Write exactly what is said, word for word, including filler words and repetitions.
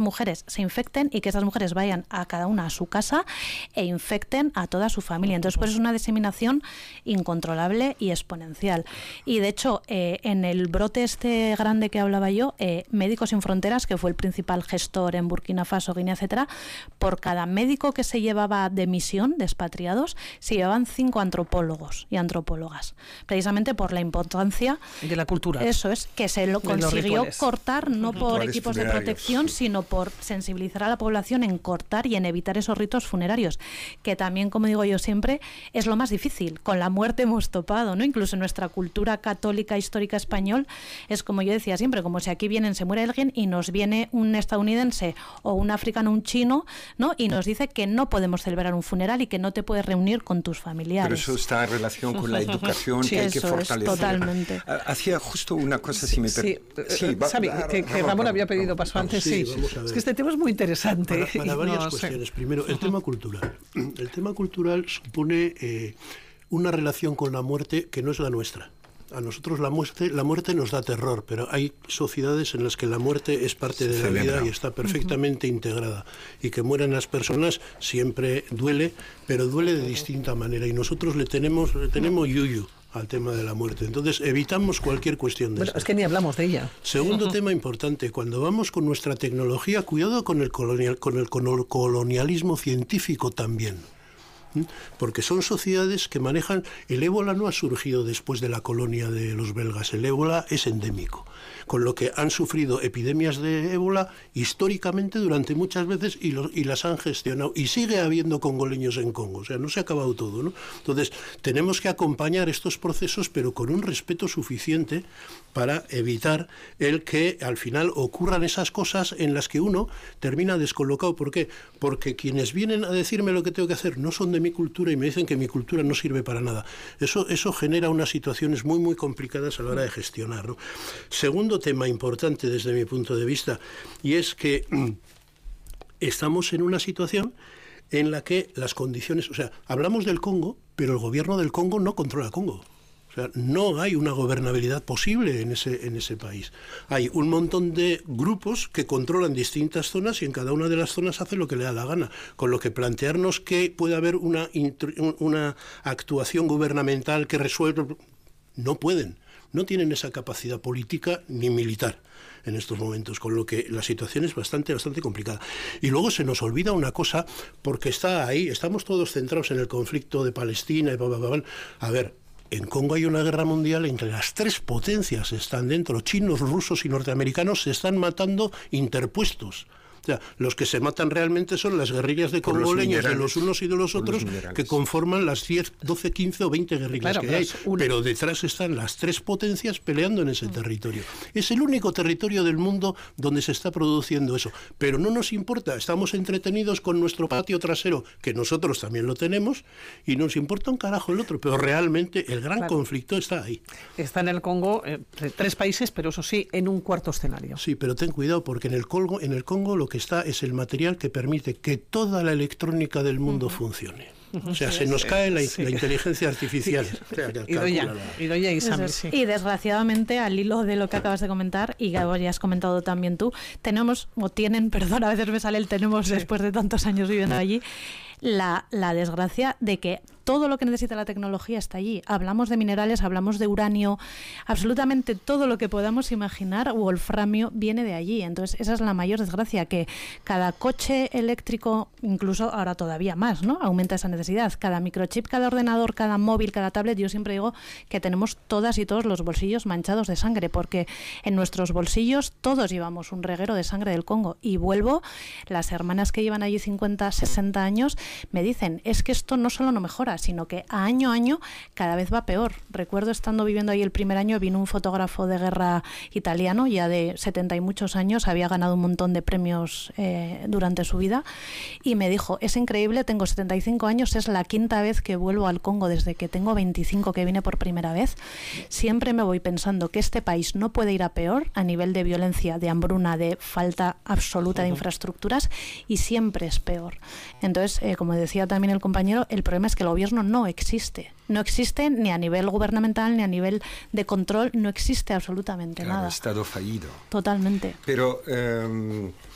mujeres se infecten y que esas mujeres vayan a cada una a su casa e infecten a toda su familia. Entonces, pues es una diseminación incontrolable y exponencial. Y de hecho, eh, en el brote este grande que hablaba yo, eh, Médicos Sin Fronteras, que fue el principal gestor en Burkina Faso, Guinea, etcétera, por cada médico que se llevaba de misión, de expatriados, se llevaban cinco antropólogos y antropólogas, precisamente por la importancia de la cultura. Eso es, que se lo consiguió cortar, no por equipos de protección, sí. sino por sensibilizar a la población en cortar y en evitar esos ritos funerarios, que también, como digo yo siempre, es lo más difícil. Con la muerte hemos topado, ¿no? Incluso en nuestra cultura católica histórica español, es como yo decía siempre, como si aquí vienen, se muere alguien y nos viene un estadounidense o un africano, un chino, ¿no? Y nos dice que no podemos celebrar un funeral y que no te puedes reunir con tus familiares. Pero eso está en relación con la educación sí, que hay que eso fortalecer. Es, totalmente. Hacía justo una cosa, si me sí, permite. Sí, va, Xavi, va, que, que Ramón había pedido paso antes, sí. sí. Es que este tema es muy interesante. Para, para varias no, cuestiones. Sí. Primero, el tema cultural. El tema cultural supone eh, una relación con la muerte que no es la nuestra. A nosotros la muerte, la muerte nos da terror, pero hay sociedades en las que la muerte es parte de la vida y está perfectamente uh-huh. integrada. Y que mueran las personas siempre duele, pero duele de distinta manera. Y nosotros le tenemos, le tenemos yuyu al tema de la muerte. Entonces, evitamos cualquier cuestión de Bueno, esta. es que ni hablamos de ella. Segundo uh-huh. tema importante, cuando vamos con nuestra tecnología, cuidado con el, colonial, con el colonialismo científico también. Porque son sociedades que manejan... El ébola no ha surgido después de la colonia de los belgas, el ébola es endémico, con lo que han sufrido epidemias de ébola históricamente durante muchas veces y, los, y las han gestionado, y sigue habiendo congoleños en Congo, o sea, no se ha acabado todo, ¿no? Entonces, tenemos que acompañar estos procesos, pero con un respeto suficiente para evitar el que al final ocurran esas cosas en las que uno termina descolocado. ¿Por qué? Porque quienes vienen a decirme lo que tengo que hacer no son de mi cultura y me dicen que mi cultura no sirve para nada. Eso, eso genera unas situaciones muy, muy complicadas a la hora de gestionar, ¿no? Segundo tema importante desde mi punto de vista, y es que mm, estamos en una situación en la que las condiciones... O sea, hablamos del Congo, pero el gobierno del Congo no controla Congo. O sea, no hay una gobernabilidad posible en ese, en ese país. Hay un montón de grupos que controlan distintas zonas y en cada una de las zonas hace lo que le da la gana. Con lo que plantearnos que puede haber una, una actuación gubernamental que resuelva... No pueden. No tienen esa capacidad política ni militar en estos momentos, con lo que la situación es bastante, bastante complicada. Y luego se nos olvida una cosa, porque está ahí, estamos todos centrados en el conflicto de Palestina y bla, bla, bla, bla. A ver, en Congo hay una guerra mundial en que las tres potencias están dentro, chinos, rusos y norteamericanos se están matando interpuestos. O sea, los que se matan realmente son las guerrillas de congoleños de los unos y de los otros, los que conforman las diez, doce, quince o veinte guerrillas claro, que hay. Una... Pero detrás están las tres potencias peleando en ese mm. territorio. Es el único territorio del mundo donde se está produciendo eso. Pero no nos importa, estamos entretenidos con nuestro patio trasero, que nosotros también lo tenemos, y nos importa un carajo el otro. Pero realmente el gran claro. conflicto está ahí. Está en el Congo, eh, tres países, pero eso sí, en un cuarto escenario. Sí, pero ten cuidado, porque en el Congo, en el Congo lo que está es el material que permite que toda la electrónica del mundo uh-huh. funcione. O sea, sí, se nos sí, cae la, sí. la inteligencia artificial. Sí. O sea, y doy ya, y doy ya y, Sam, sí. y desgraciadamente, al hilo de lo que acabas de comentar, y que ya has comentado también tú, tenemos, o tienen, perdón, a veces me sale el tenemos sí. después de tantos años viviendo allí, la, la desgracia de que todo lo que necesita la tecnología está allí. Hablamos de minerales, hablamos de uranio, absolutamente todo lo que podamos imaginar, wolframio, viene de allí. Entonces, esa es la mayor desgracia, que cada coche eléctrico, incluso ahora todavía más, ¿no? Aumenta esa necesidad. Cada microchip, cada ordenador, cada móvil, cada tablet, yo siempre digo que tenemos todas y todos los bolsillos manchados de sangre, porque en nuestros bolsillos todos llevamos un reguero de sangre del Congo. Y vuelvo, las hermanas que llevan allí cincuenta, sesenta años me dicen, es que esto no solo no mejora, sino que a año a año cada vez va peor. Recuerdo estando viviendo ahí el primer año, vino un fotógrafo de guerra italiano, ya de setenta y muchos años, había ganado un montón de premios eh, durante su vida, y me dijo, es increíble, tengo setenta y cinco años, es la quinta vez que vuelvo al Congo desde que tengo veinticinco que vine por primera vez. Siempre me voy pensando que este país no puede ir a peor a nivel de violencia, de hambruna, de falta absoluta de infraestructuras, y siempre es peor. Entonces, eh, como decía también el compañero, el problema es que el gobierno no existe. No existe ni a nivel gubernamental ni a nivel de control, no existe absolutamente claro, nada. Estado fallido. Totalmente. Pero... Um...